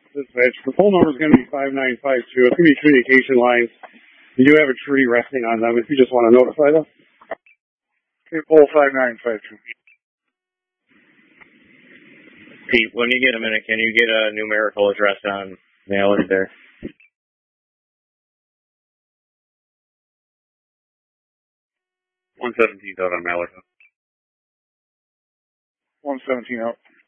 Dispatch. The phone number is going to be 5952. It's going to be communication lines. You do have a tree resting on them if you just want to notify them. Okay, pull 5952. Pete, when you get a minute, can you get a numerical address on Mallard there? 117 out on Mallard. 117 out.